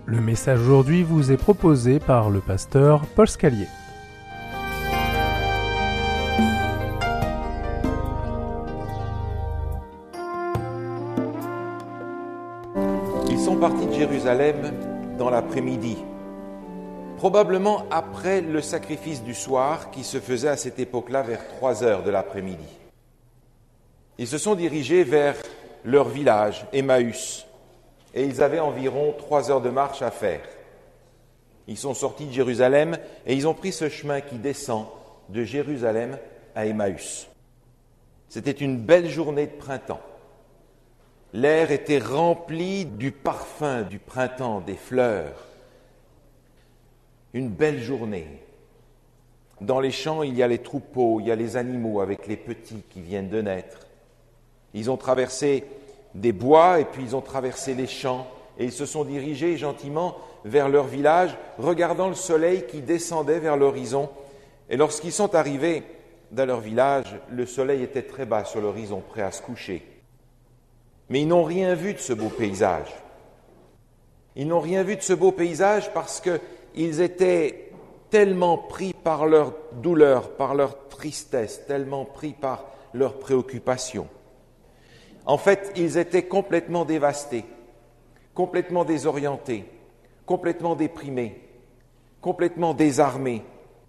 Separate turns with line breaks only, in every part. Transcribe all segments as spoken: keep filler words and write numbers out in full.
Le message aujourd'hui vous est proposé par le pasteur Paul Scalier.
Ils sont partis de Jérusalem dans l'après-midi, probablement après le sacrifice du soir qui se faisait à cette époque-là vers trois heures de l'après-midi. Ils se sont dirigés vers leur village, Emmaüs, et ils avaient environ trois heures de marche à faire. Ils sont sortis de Jérusalem et ils ont pris ce chemin qui descend de Jérusalem à Emmaüs. C'était une belle journée de printemps. L'air était rempli du parfum du printemps, des fleurs. Une belle journée. Dans les champs, il y a les troupeaux, il y a les animaux avec les petits qui viennent de naître. Ils ont traversé des bois et puis ils ont traversé les champs et ils se sont dirigés gentiment vers leur village, regardant le soleil qui descendait vers l'horizon. Et lorsqu'ils sont arrivés dans leur village, le soleil était très bas sur l'horizon, prêt à se coucher. Mais ils n'ont rien vu de ce beau paysage. Ils n'ont rien vu de ce beau paysage parce qu'ils étaient tellement pris par leur douleur, par leur tristesse, tellement pris par leurs préoccupations. En fait, ils étaient complètement dévastés, complètement désorientés, complètement déprimés, complètement désarmés.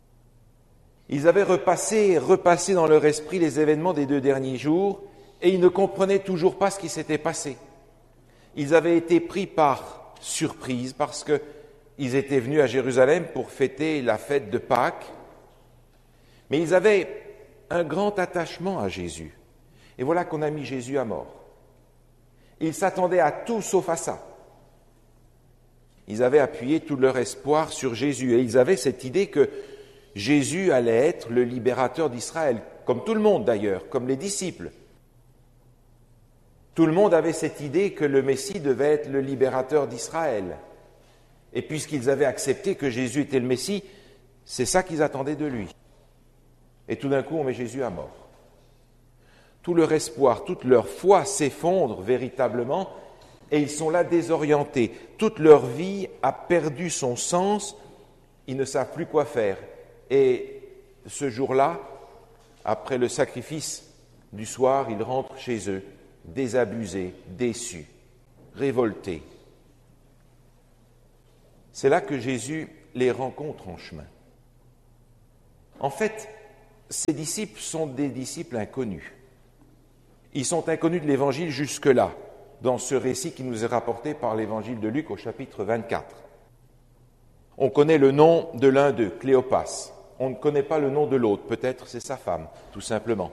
Ils avaient repassé et repassé dans leur esprit les événements des deux derniers jours et ils ne comprenaient toujours pas ce qui s'était passé. Ils avaient été pris par surprise parce qu'ils étaient venus à Jérusalem pour fêter la fête de Pâques, mais ils avaient un grand attachement à Jésus. Et voilà qu'on a mis Jésus à mort. Ils s'attendaient à tout sauf à ça. Ils avaient appuyé tout leur espoir sur Jésus et ils avaient cette idée que Jésus allait être le libérateur d'Israël, comme tout le monde d'ailleurs, comme les disciples. Tout le monde avait cette idée que le Messie devait être le libérateur d'Israël. Et puisqu'ils avaient accepté que Jésus était le Messie, c'est ça qu'ils attendaient de lui. Et tout d'un coup, on met Jésus à mort. Tout leur espoir, toute leur foi s'effondre véritablement et ils sont là désorientés. Toute leur vie a perdu son sens, ils ne savent plus quoi faire. Et ce jour-là, après le sacrifice du soir, ils rentrent chez eux, désabusés, déçus, révoltés. C'est là que Jésus les rencontre en chemin. En fait, ces disciples sont des disciples inconnus. Ils sont inconnus de l'Évangile jusque-là, dans ce récit qui nous est rapporté par l'Évangile de Luc au chapitre vingt-quatre. On connaît le nom de l'un d'eux, Cléopas. On ne connaît pas le nom de l'autre, peut-être c'est sa femme, tout simplement.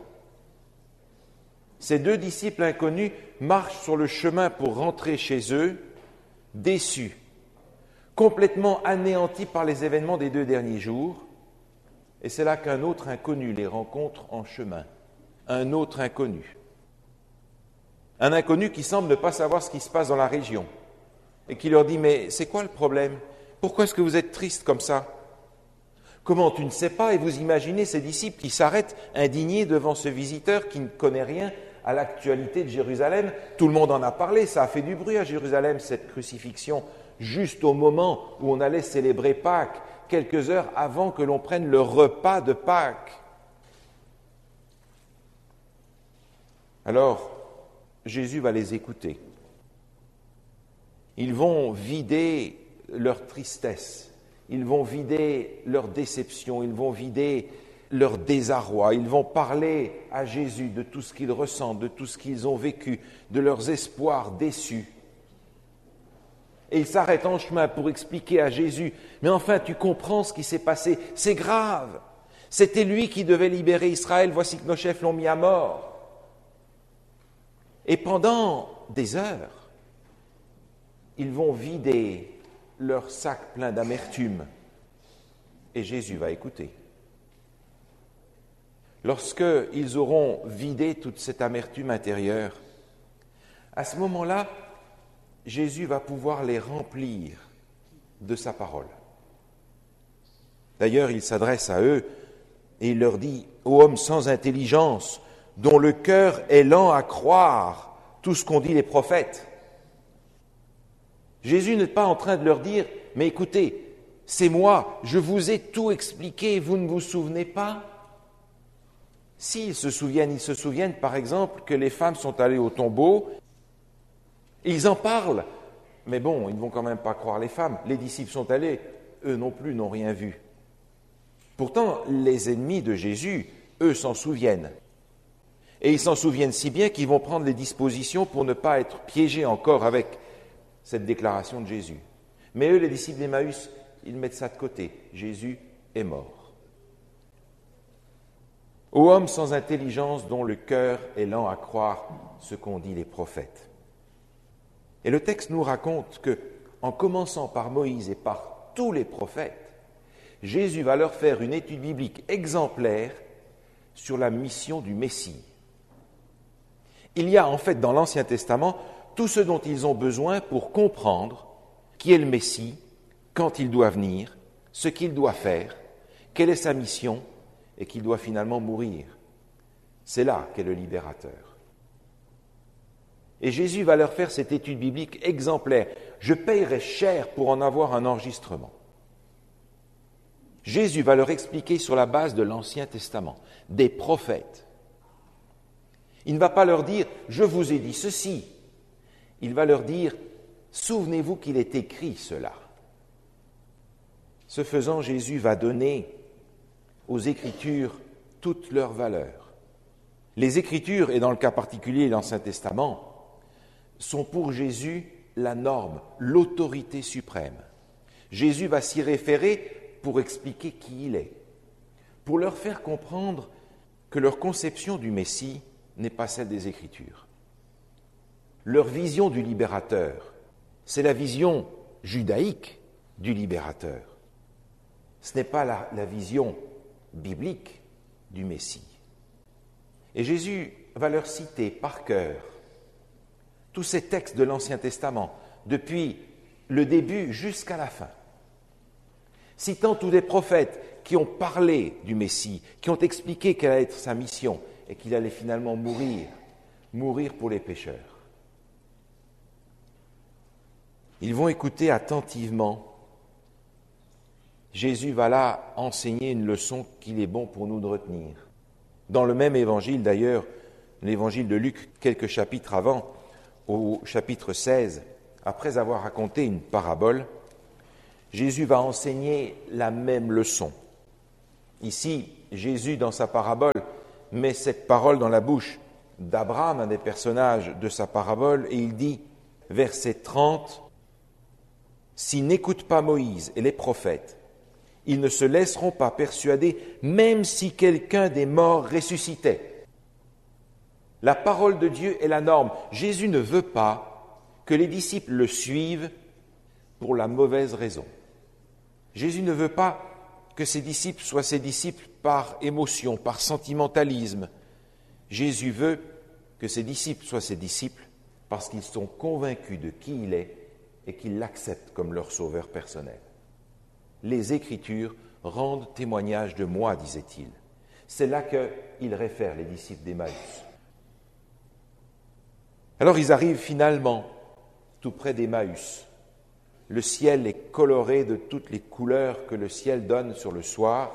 Ces deux disciples inconnus marchent sur le chemin pour rentrer chez eux, déçus, complètement anéantis par les événements des deux derniers jours. Et c'est là qu'un autre inconnu les rencontre en chemin, un autre inconnu. Un inconnu qui semble ne pas savoir ce qui se passe dans la région et qui leur dit « Mais c'est quoi le problème? Pourquoi est-ce que vous êtes tristes comme ça ?» Comment tu ne sais pas? Et vous imaginez ces disciples qui s'arrêtent indignés devant ce visiteur qui ne connaît rien à l'actualité de Jérusalem. Tout le monde en a parlé, ça a fait du bruit à Jérusalem, cette crucifixion, juste au moment où on allait célébrer Pâques, quelques heures avant que l'on prenne le repas de Pâques. Alors, Jésus va les écouter. Ils vont vider leur tristesse, ils vont vider leur déception, ils vont vider leur désarroi, ils vont parler à Jésus de tout ce qu'ils ressentent, de tout ce qu'ils ont vécu, de leurs espoirs déçus. Et ils s'arrêtent en chemin pour expliquer à Jésus, mais enfin tu comprends ce qui s'est passé, c'est grave, c'était lui qui devait libérer Israël, voici que nos chefs l'ont mis à mort. Et pendant des heures, ils vont vider leur sac plein d'amertume. Et Jésus va écouter. Lorsqu'ils auront vidé toute cette amertume intérieure, à ce moment-là, Jésus va pouvoir les remplir de sa parole. D'ailleurs, il s'adresse à eux et il leur dit « Ô hommes sans intelligence, dont le cœur est lent à croire tout ce qu'ont dit les prophètes. » Jésus n'est pas en train de leur dire « Mais écoutez, c'est moi, je vous ai tout expliqué, vous ne vous souvenez pas ?» S'ils se souviennent, ils se souviennent par exemple que les femmes sont allées au tombeau, ils en parlent, mais bon, ils ne vont quand même pas croire les femmes. Les disciples sont allés, eux non plus n'ont rien vu. Pourtant, les ennemis de Jésus, eux, s'en souviennent. Et ils s'en souviennent si bien qu'ils vont prendre les dispositions pour ne pas être piégés encore avec cette déclaration de Jésus. Mais eux, les disciples d'Emmaüs, ils mettent ça de côté. Jésus est mort. Ô homme sans intelligence dont le cœur est lent à croire ce qu'ont dit les prophètes. Et le texte nous raconte que, en commençant par Moïse et par tous les prophètes, Jésus va leur faire une étude biblique exemplaire sur la mission du Messie. Il y a en fait dans l'Ancien Testament tout ce dont ils ont besoin pour comprendre qui est le Messie, quand il doit venir, ce qu'il doit faire, quelle est sa mission et qu'il doit finalement mourir. C'est là qu'est le libérateur. Et Jésus va leur faire cette étude biblique exemplaire. Je payerai cher pour en avoir un enregistrement. Jésus va leur expliquer sur la base de l'Ancien Testament, des prophètes. Il ne va pas leur dire « je vous ai dit ceci ». Il va leur dire « souvenez-vous qu'il est écrit cela ». Ce faisant, Jésus va donner aux Écritures toute leur valeur. Les Écritures, et dans le cas particulier l'Ancien Testament, sont pour Jésus la norme, l'autorité suprême. Jésus va s'y référer pour expliquer qui il est, pour leur faire comprendre que leur conception du Messie n'est pas celle des Écritures. Leur vision du libérateur, c'est la vision judaïque du libérateur. Ce n'est pas la, la vision biblique du Messie. Et Jésus va leur citer par cœur tous ces textes de l'Ancien Testament, depuis le début jusqu'à la fin, citant tous les prophètes qui ont parlé du Messie, qui ont expliqué quelle allait être sa mission et qu'il allait finalement mourir, mourir pour les pécheurs. Ils vont écouter attentivement. Jésus va là enseigner une leçon qu'il est bon pour nous de retenir. Dans le même évangile, d'ailleurs, l'évangile de Luc, quelques chapitres avant, au chapitre seize, après avoir raconté une parabole, Jésus va enseigner la même leçon. Ici, Jésus, dans sa parabole, met cette parole dans la bouche d'Abraham, un des personnages de sa parabole, et il dit, verset trente, « S'ils n'écoutent pas Moïse et les prophètes, ils ne se laisseront pas persuader, même si quelqu'un des morts ressuscitait. » La parole de Dieu est la norme. Jésus ne veut pas que les disciples le suivent pour la mauvaise raison. Jésus ne veut pas que ses disciples soient ses disciples par émotion, par sentimentalisme. Jésus veut que ses disciples soient ses disciples parce qu'ils sont convaincus de qui il est et qu'ils l'acceptent comme leur sauveur personnel. Les Écritures rendent témoignage de moi, disait-il. C'est là qu'il réfère les disciples d'Emmaüs. Alors ils arrivent finalement tout près d'Emmaüs. Le ciel est coloré de toutes les couleurs que le ciel donne sur le soir.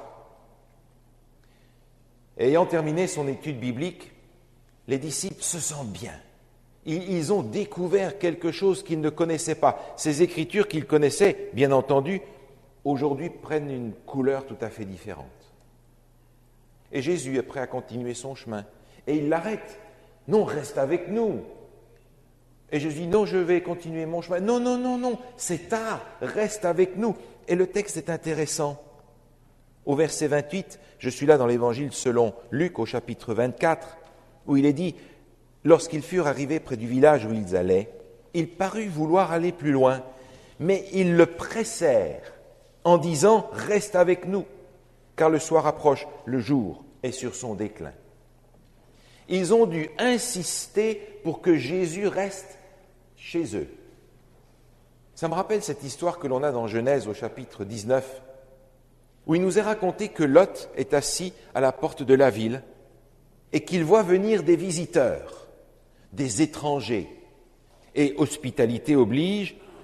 Et ayant terminé son étude biblique, les disciples se sentent bien. Ils, ils ont découvert quelque chose qu'ils ne connaissaient pas. Ces Écritures qu'ils connaissaient, bien entendu, aujourd'hui prennent une couleur tout à fait différente. Et Jésus est prêt à continuer son chemin. Et il l'arrête. « Non, reste avec nous !» Et Jésus dit, non, je vais continuer mon chemin. Non, non, non, non, c'est tard, reste avec nous. Et le texte est intéressant. Au verset vingt-huit, je suis là dans l'évangile selon Luc au chapitre vingt-quatre, où il est dit, lorsqu'ils furent arrivés près du village où ils allaient, il parut vouloir aller plus loin, mais ils le pressèrent en disant, reste avec nous, car le soir approche, le jour est sur son déclin. Ils ont dû insister pour que Jésus reste chez eux. Ça me rappelle cette histoire que l'on a dans Genèse au chapitre dix-neuf, où il nous est raconté que Lot est assis à la porte de la ville et qu'il voit venir des visiteurs, des étrangers. Et hospitalité oblige,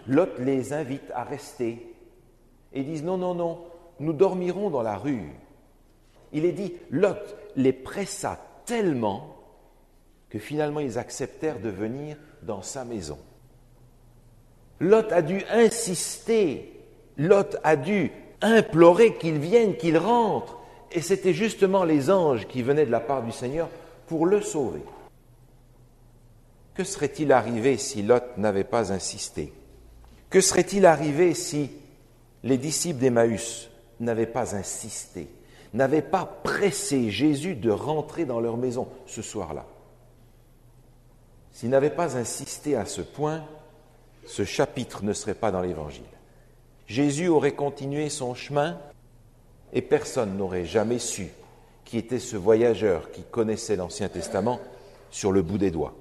Lot les invite à rester et disent non, non, non, nous dormirons dans la rue. Il est dit, Lot les pressa tellement que finalement ils acceptèrent de venir dans sa maison. Lot a dû insister, Lot a dû implorer qu'ils viennent, qu'ils rentrent. Et c'était justement les anges qui venaient de la part du Seigneur pour le sauver. Que serait-il arrivé si Lot n'avait pas insisté? Que serait-il arrivé si les disciples d'Emmaüs n'avaient pas insisté, n'avaient pas pressé Jésus de rentrer dans leur maison ce soir-là? S'ils n'avaient pas insisté à ce point, ce chapitre ne serait pas dans l'Évangile. Jésus aurait continué son chemin et personne n'aurait jamais su qui était ce voyageur qui connaissait l'Ancien Testament sur le bout des doigts.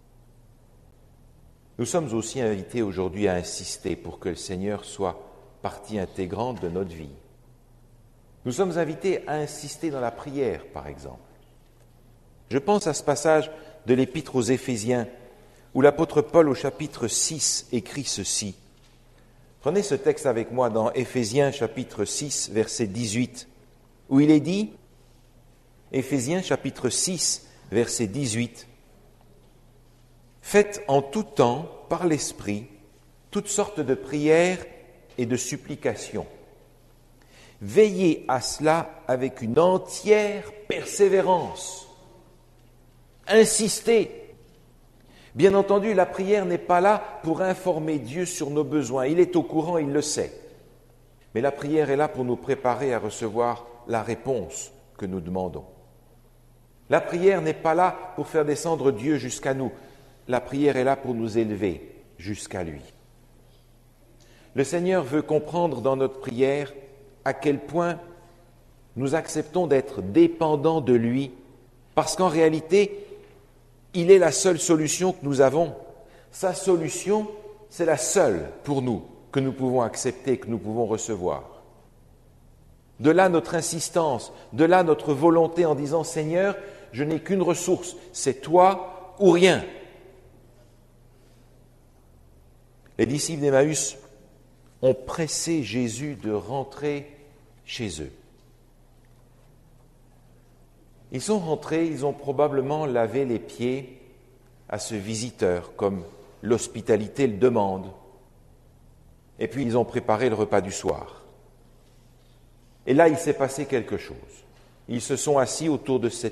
Nous sommes aussi invités aujourd'hui à insister pour que le Seigneur soit partie intégrante de notre vie. Nous sommes invités à insister dans la prière, par exemple. Je pense à ce passage de l'Épître aux Éphésiens, où l'apôtre Paul, au chapitre six, écrit ceci. Prenez ce texte avec moi dans Éphésiens, chapitre six, verset dix-huit, où il est dit, Éphésiens, chapitre six, verset dix-huit, « Faites en tout temps, par l'Esprit, toutes sortes de prières et de supplications. Veillez à cela avec une entière persévérance. Insistez. Bien entendu, la prière n'est pas là pour informer Dieu sur nos besoins. Il est au courant, il le sait. Mais la prière est là pour nous préparer à recevoir la réponse que nous demandons. La prière n'est pas là pour faire descendre Dieu jusqu'à nous. La prière est là pour nous élever jusqu'à lui. Le Seigneur veut comprendre dans notre prière à quel point nous acceptons d'être dépendants de lui, parce qu'en réalité, il est la seule solution que nous avons. Sa solution, c'est la seule pour nous que nous pouvons accepter, que nous pouvons recevoir. De là notre insistance, de là notre volonté en disant « Seigneur, je n'ai qu'une ressource, c'est toi ou rien ». Les disciples d'Emmaüs ont pressé Jésus de rentrer chez eux. Ils sont rentrés, ils ont probablement lavé les pieds à ce visiteur, comme l'hospitalité le demande. Et puis ils ont préparé le repas du soir. Et là, il s'est passé quelque chose. Ils se sont assis autour de cette